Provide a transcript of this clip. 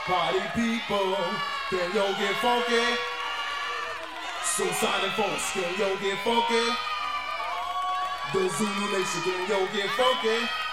Party people, can yo get funky? Suicide and Force, can yo get funky? The Zulu Nation, can yo get funky?